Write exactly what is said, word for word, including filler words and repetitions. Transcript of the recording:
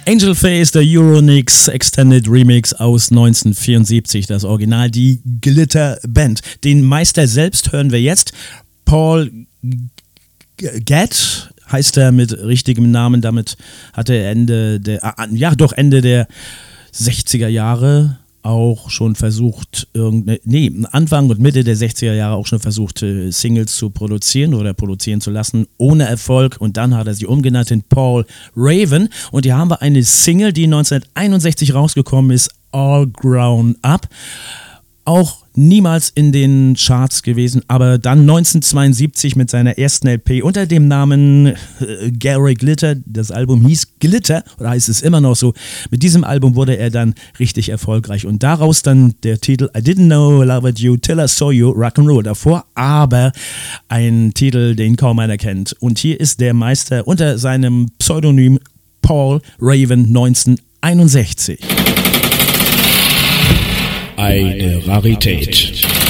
Angel Face, der Euronix Extended Remix aus neunzehnhundertvierundsiebzig, das Original, die Glitter Band. Den Meister selbst hören wir jetzt. Paul Gadd heißt er mit richtigem Namen, damit hat er Ende der, ja doch Ende der sechziger Jahre auch schon versucht, irgendeine, nee, Anfang und Mitte der sechziger Jahre auch schon versucht, Singles zu produzieren oder produzieren zu lassen, ohne Erfolg. Und dann hat er sie umgenannt in Paul Raven. Und hier haben wir eine Single, die neunzehnhunderteinundsechzig rausgekommen ist, All Grown Up. Auch niemals in den Charts gewesen, aber dann neunzehnhundertzweiundsiebzig mit seiner ersten L P unter dem Namen äh, Gary Glitter. Das Album hieß Glitter, oder heißt es immer noch so. Mit diesem Album wurde er dann richtig erfolgreich und daraus dann der Titel I Didn't Know I Loved You Till I Saw You, Rock'n'Roll davor, aber ein Titel, den kaum einer kennt. Und hier ist der Meister unter seinem Pseudonym Paul Raven neunzehnhunderteinundsechzig. Eine Rarität.